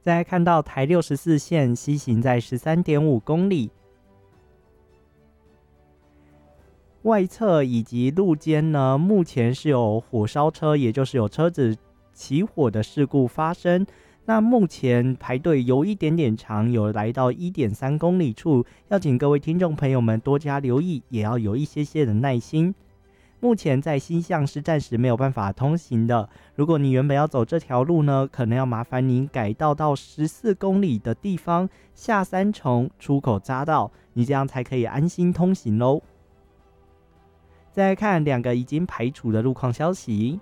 再来看到台64线西行在 13.5 公里，外侧以及路肩呢，目前是有火烧车，也就是有车子起火的事故发生。那目前排队有一点点长，有来到 1.3 公里处，要请各位听众朋友们多加留意，也要有一些的耐心。目前在西向是暂时没有办法通行的，如果你原本要走这条路呢，可能要麻烦您改道到14公里的地方下三重出口匝道，你这样才可以安心通行咯。再来看2个已经排除的路况消息。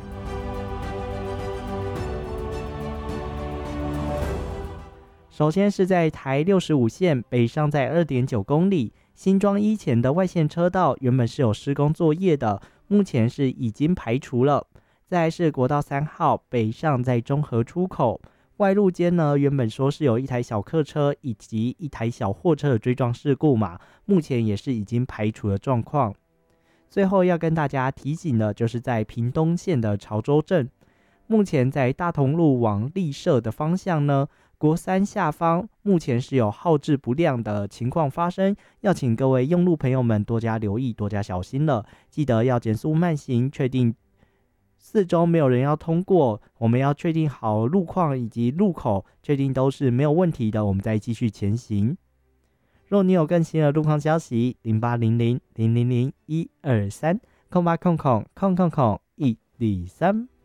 首先是在台65线北上在 2.9 公里，新庄一前的外线车道原本是有施工作业的，目前是已经排除了。再来是国道3号北上在中和出口，外路间呢原本说是有一台小客车以及一台小货车的追撞事故嘛，目前也是已经排除的状况。最后要跟大家提醒的就是在屏东县的潮州镇，目前在大同路往立社的方向呢，国三下方目前是有号志不亮的情况发生，要请各位用路朋友们多加留意，多加小心了。记得要减速慢行，确定四周没有人要通过，我们要确定好路况以及路口，确定都是没有问题的，我们再继续前行。若你有更新的路况消息，0800000123，0800000123。